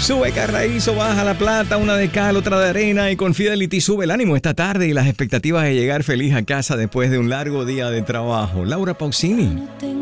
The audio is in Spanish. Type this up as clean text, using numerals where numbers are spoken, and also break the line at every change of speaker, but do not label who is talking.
Sube Carraízo, baja La Plata, una de cal, otra de arena, y con Fidelity sube el ánimo esta tarde y las expectativas de llegar feliz a casa después de un largo día de trabajo. Laura Pausini.